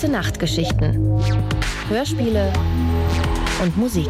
Gute Nachtgeschichten, Hörspiele und Musik.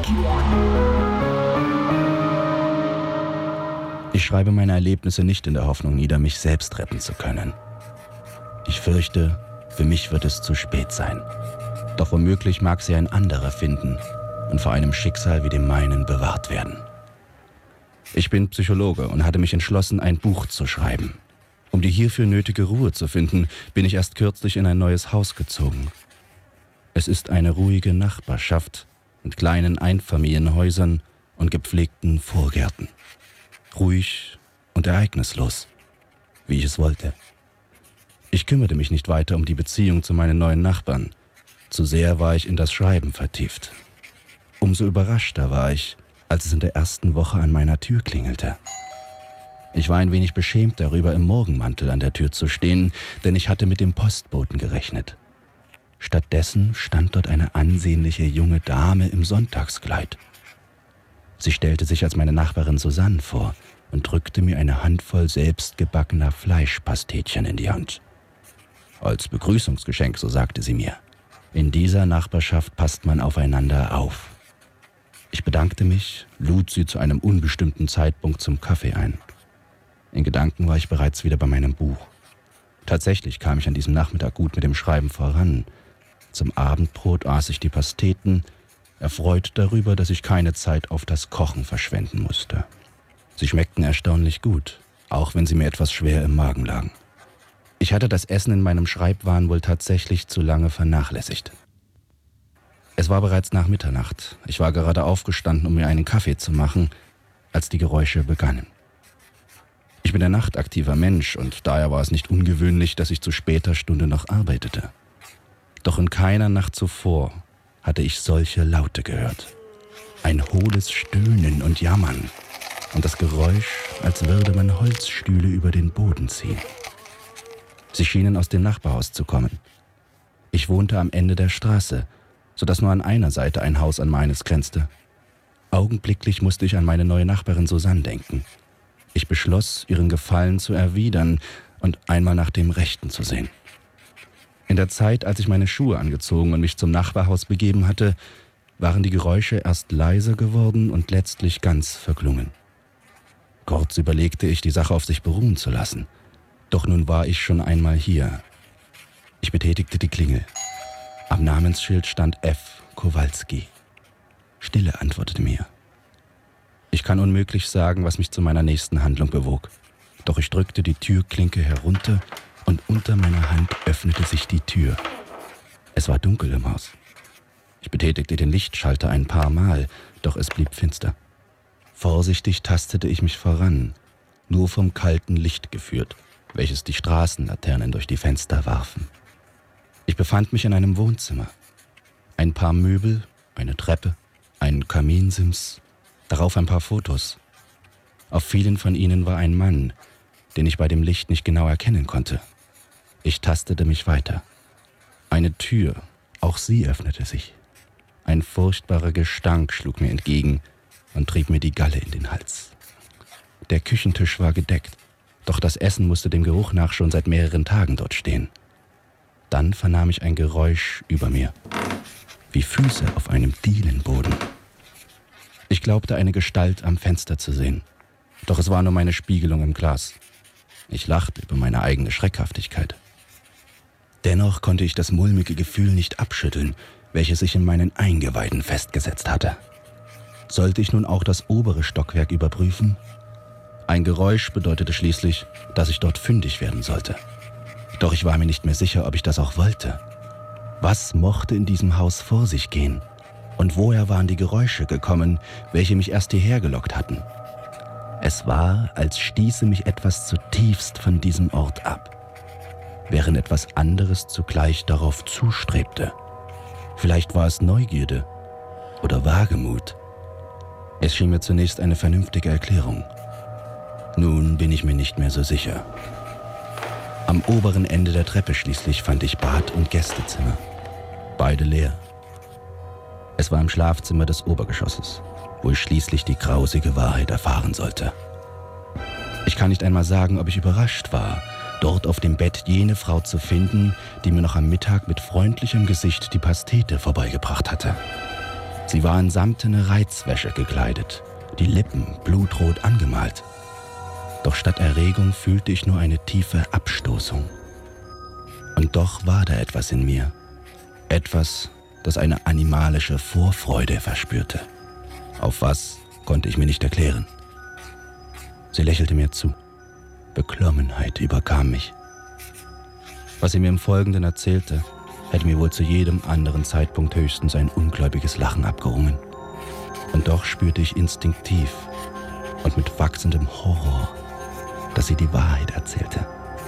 Ich schreibe meine Erlebnisse nicht in der Hoffnung nieder, mich selbst retten zu können. Ich fürchte, für mich wird es zu spät sein. Doch womöglich mag sie ein anderer finden und vor einem Schicksal wie dem meinen bewahrt werden. Ich bin Psychologe und hatte mich entschlossen, ein Buch zu schreiben. Um die hierfür nötige Ruhe zu finden, bin ich erst kürzlich in ein neues Haus gezogen. Es ist eine ruhige Nachbarschaft mit kleinen Einfamilienhäusern und gepflegten Vorgärten. Ruhig und ereignislos, wie ich es wollte. Ich kümmerte mich nicht weiter um die Beziehung zu meinen neuen Nachbarn. Zu sehr war ich in das Schreiben vertieft. Umso überraschter war ich, als es in der ersten Woche an meiner Tür klingelte. Ich war ein wenig beschämt darüber, im Morgenmantel an der Tür zu stehen, denn ich hatte mit dem Postboten gerechnet. Stattdessen stand dort eine ansehnliche junge Dame im Sonntagskleid. Sie stellte sich als meine Nachbarin Susanne vor und drückte mir eine Handvoll selbstgebackener Fleischpastetchen in die Hand. Als Begrüßungsgeschenk, so sagte sie mir. In dieser Nachbarschaft passt man aufeinander auf. Ich bedankte mich, lud sie zu einem unbestimmten Zeitpunkt zum Kaffee ein. In Gedanken war ich bereits wieder bei meinem Buch. Tatsächlich kam ich an diesem Nachmittag gut mit dem Schreiben voran. Zum Abendbrot aß ich die Pasteten, erfreut darüber, dass ich keine Zeit auf das Kochen verschwenden musste. Sie schmeckten erstaunlich gut, auch wenn sie mir etwas schwer im Magen lagen. Ich hatte das Essen in meinem Schreibwahn wohl tatsächlich zu lange vernachlässigt. Es war bereits nach Mitternacht. Ich war gerade aufgestanden, um mir einen Kaffee zu machen, als die Geräusche begannen. Ich bin ein nachtaktiver Mensch und daher war es nicht ungewöhnlich, dass ich zu später Stunde noch arbeitete. Doch in keiner Nacht zuvor hatte ich solche Laute gehört. Ein hohles Stöhnen und Jammern und das Geräusch, als würde man Holzstühle über den Boden ziehen. Sie schienen aus dem Nachbarhaus zu kommen. Ich wohnte am Ende der Straße, sodass nur an einer Seite ein Haus an meines grenzte. Augenblicklich musste ich an meine neue Nachbarin Susanne denken. Ich beschloss, ihren Gefallen zu erwidern und einmal nach dem Rechten zu sehen. In der Zeit, als ich meine Schuhe angezogen und mich zum Nachbarhaus begeben hatte, waren die Geräusche erst leiser geworden und letztlich ganz verklungen. Kurz überlegte ich, die Sache auf sich beruhen zu lassen. Doch nun war ich schon einmal hier. Ich betätigte die Klingel. Am Namensschild stand F. Kowalski. Stille antwortete mir. Ich kann unmöglich sagen, was mich zu meiner nächsten Handlung bewog. Doch ich drückte die Türklinke herunter und unter meiner Hand öffnete sich die Tür. Es war dunkel im Haus. Ich betätigte den Lichtschalter ein paar Mal, doch es blieb finster. Vorsichtig tastete ich mich voran, nur vom kalten Licht geführt, welches die Straßenlaternen durch die Fenster warfen. Ich befand mich in einem Wohnzimmer. Ein paar Möbel, eine Treppe, ein Kaminsims, darauf ein paar Fotos. Auf vielen von ihnen war ein Mann, den ich bei dem Licht nicht genau erkennen konnte. Ich tastete mich weiter. Eine Tür, auch sie öffnete sich. Ein furchtbarer Gestank schlug mir entgegen und trieb mir die Galle in den Hals. Der Küchentisch war gedeckt, doch das Essen musste dem Geruch nach schon seit mehreren Tagen dort stehen. Dann vernahm ich ein Geräusch über mir, wie Füße auf einem Dielenboden. Ich glaubte, eine Gestalt am Fenster zu sehen, doch es war nur meine Spiegelung im Glas. Ich lachte über meine eigene Schreckhaftigkeit. Dennoch konnte ich das mulmige Gefühl nicht abschütteln, welches sich in meinen Eingeweiden festgesetzt hatte. Sollte ich nun auch das obere Stockwerk überprüfen? Ein Geräusch bedeutete schließlich, dass ich dort fündig werden sollte. Doch ich war mir nicht mehr sicher, ob ich das auch wollte. Was mochte in diesem Haus vor sich gehen? Und woher waren die Geräusche gekommen, welche mich erst hierher gelockt hatten? Es war, als stieße mich etwas zutiefst von diesem Ort ab, während etwas anderes zugleich darauf zustrebte. Vielleicht war es Neugierde oder Wagemut. Es schien mir zunächst eine vernünftige Erklärung. Nun bin ich mir nicht mehr so sicher. Am oberen Ende der Treppe schließlich fand ich Bad und Gästezimmer. Beide leer. Es war im Schlafzimmer des Obergeschosses, wo ich schließlich die grausige Wahrheit erfahren sollte. Ich kann nicht einmal sagen, ob ich überrascht war, dort auf dem Bett jene Frau zu finden, die mir noch am Mittag mit freundlichem Gesicht die Pastete vorbeigebracht hatte. Sie war in samtene Reizwäsche gekleidet, die Lippen blutrot angemalt. Doch statt Erregung fühlte ich nur eine tiefe Abstoßung. Und doch war da etwas in mir. Etwas, das eine animalische Vorfreude verspürte. Auf was, konnte ich mir nicht erklären. Sie lächelte mir zu. Beklommenheit überkam mich. Was sie mir im Folgenden erzählte, hätte mir wohl zu jedem anderen Zeitpunkt höchstens ein ungläubiges Lachen abgerungen. Und doch spürte ich instinktiv und mit wachsendem Horror, dass sie die Wahrheit erzählte.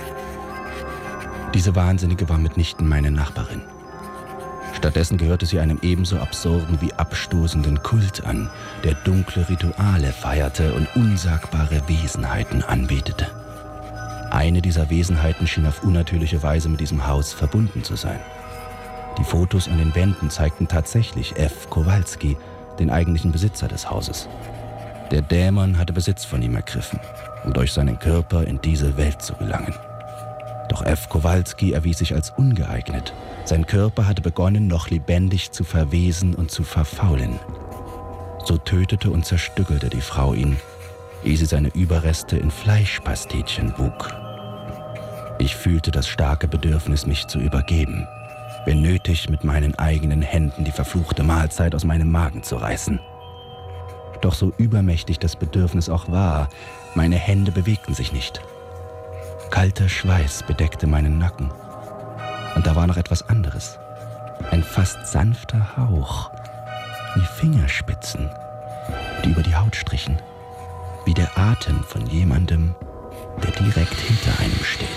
Diese Wahnsinnige war mitnichten meine Nachbarin. Stattdessen gehörte sie einem ebenso absurden wie abstoßenden Kult an, der dunkle Rituale feierte und unsagbare Wesenheiten anbetete. Eine dieser Wesenheiten schien auf unnatürliche Weise mit diesem Haus verbunden zu sein. Die Fotos an den Wänden zeigten tatsächlich F. Kowalski, den eigentlichen Besitzer des Hauses. Der Dämon hatte Besitz von ihm ergriffen, um durch seinen Körper in diese Welt zu gelangen. Doch F. Kowalski erwies sich als ungeeignet. Sein Körper hatte begonnen, noch lebendig zu verwesen und zu verfaulen. So tötete und zerstückelte die Frau ihn, ehe sie seine Überreste in Fleischpastetchen buk. Ich fühlte das starke Bedürfnis, mich zu übergeben, wenn nötig, mit meinen eigenen Händen die verfluchte Mahlzeit aus meinem Magen zu reißen. Doch so übermächtig das Bedürfnis auch war, meine Hände bewegten sich nicht. Kalter Schweiß bedeckte meinen Nacken. Und da war noch etwas anderes. Ein fast sanfter Hauch, wie Fingerspitzen, die über die Haut strichen, wie der Atem von jemandem, der direkt hinter einem steht.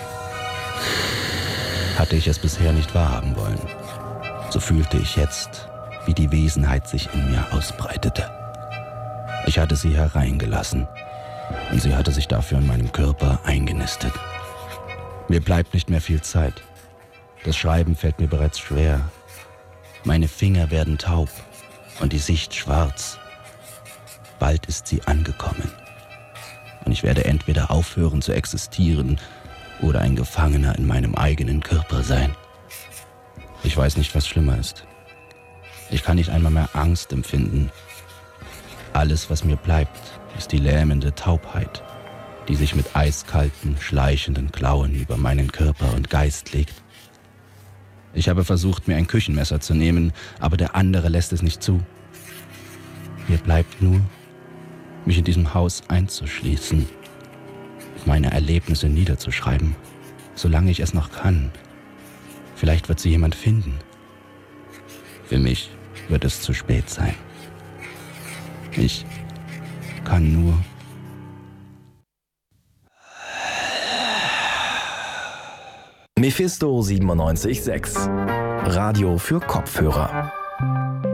Hatte ich es bisher nicht wahrhaben wollen, so fühlte ich jetzt, wie die Wesenheit sich in mir ausbreitete. Ich hatte sie hereingelassen und sie hatte sich dafür in meinem Körper eingenistet. Mir bleibt nicht mehr viel Zeit. Das Schreiben fällt mir bereits schwer. Meine Finger werden taub und die Sicht schwarz. Bald ist sie angekommen. Und ich werde entweder aufhören zu existieren oder ein Gefangener in meinem eigenen Körper sein. Ich weiß nicht, was schlimmer ist. Ich kann nicht einmal mehr Angst empfinden. Alles, was mir bleibt, ist die lähmende Taubheit, die sich mit eiskalten, schleichenden Klauen über meinen Körper und Geist legt. Ich habe versucht, mir ein Küchenmesser zu nehmen, aber der andere lässt es nicht zu. Mir bleibt nur, mich in diesem Haus einzuschließen, meine Erlebnisse niederzuschreiben, solange ich es noch kann. Vielleicht wird sie jemand finden. Für mich wird es zu spät sein. Ich kann nur... Mephisto 97.6 Radio für Kopfhörer.